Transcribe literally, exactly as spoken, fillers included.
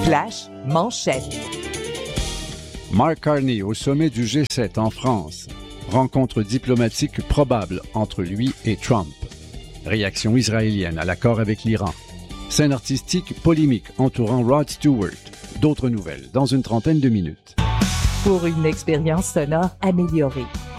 Flash manchette. Mark Carney au sommet du G sept en France. Rencontre diplomatique probable entre lui et Trump. Réaction israélienne à l'accord avec l'Iran. Scène artistique polémique entourant Rod Stewart. D'autres nouvelles dans une trentaine de minutes. Pour une expérience sonore améliorée,